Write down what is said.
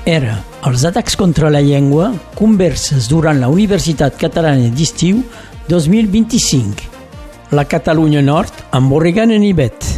era Els atacs contra la llengua, converses durant la Universitat Catalana d'Estiu 2025. La Catalunya Nord amb Borrigan en Ibet.